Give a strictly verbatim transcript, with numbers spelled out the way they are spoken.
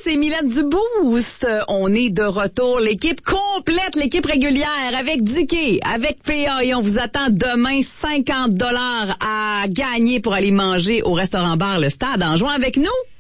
c'est Mylène du Boost. On est de retour, l'équipe complète, l'équipe régulière avec Dicky, avec P A et on vous attend demain cinquante dollars à gagner pour aller manger au restaurant bar Le Stade en jouant avec nous.